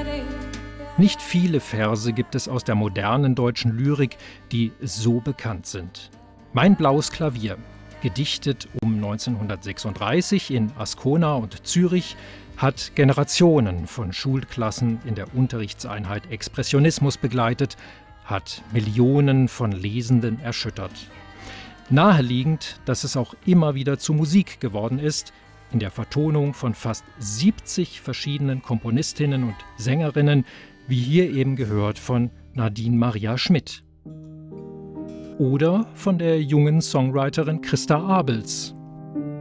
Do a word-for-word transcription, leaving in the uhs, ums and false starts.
Nicht viele Verse gibt es aus der modernen deutschen Lyrik, die so bekannt sind. Mein blaues Klavier, gedichtet um neunzehnhundertsechsunddreißig in Ascona und Zürich, hat Generationen von Schulklassen in der Unterrichtseinheit Expressionismus begleitet, hat Millionen von Lesenden erschüttert. Naheliegend, dass es auch immer wieder zu Musik geworden ist, in der Vertonung von fast siebzig verschiedenen Komponistinnen und Sängerinnen, wie hier eben gehört von Nadine Maria Schmidt. Oder von der jungen Songwriterin Christa Abels.